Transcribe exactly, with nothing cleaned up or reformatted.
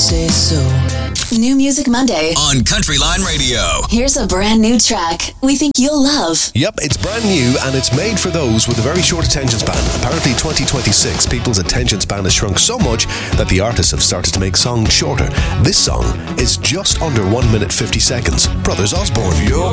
say so. New Music Monday on Countryline Radio. Here's a brand new track we think you'll love. Yep, it's brand new and it's made for those with a very short attention span. Apparently twenty twenty-six, people's attention span has shrunk so much that the artists have started to make songs shorter. This song is just under one minute fifty seconds. Brothers Osborne.